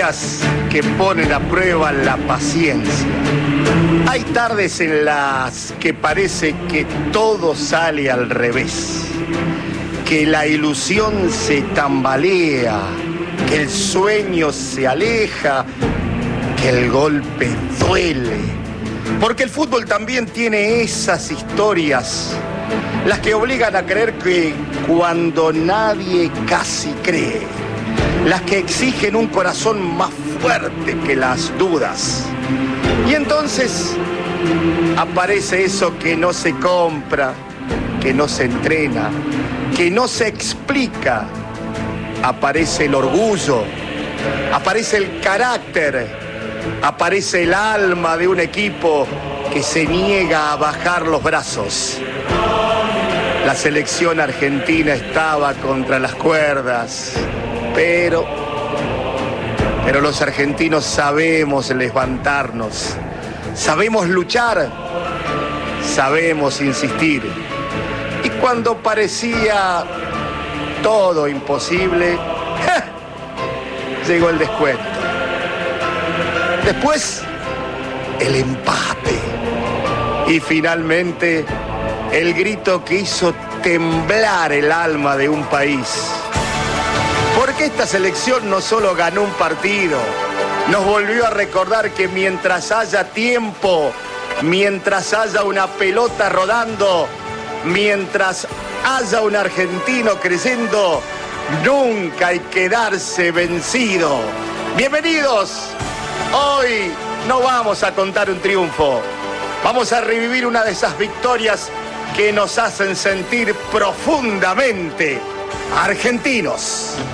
días que ponen a prueba la paciencia. Hay tardes en las que parece que todo sale al revés, que la ilusión se tambalea, que el sueño se aleja, que el golpe duele. Porque el fútbol también tiene esas historias, las que obligan a creer que cuando nadie casi cree, las que exigen un corazón más fuerte que las dudas. Y entonces aparece eso que no se compra, que no se entrena, que no se explica. Aparece el orgullo, aparece el carácter, aparece el alma de un equipo que se niega a bajar los brazos. La selección argentina estaba contra las cuerdas, pero los argentinos sabemos levantarnos, sabemos luchar, sabemos insistir. Y cuando parecía todo imposible, llegó el descuento. Después, el empate. Y finalmente, el grito que hizo temblar el alma de un país. Porque esta selección no solo ganó un partido, nos volvió a recordar que mientras haya tiempo, mientras haya una pelota rodando, mientras haya un argentino creciendo, nunca hay que darse vencido. Bienvenidos. Hoy no vamos a contar un triunfo. Vamos a revivir una de esas victorias que nos hacen sentir profundamente argentinos.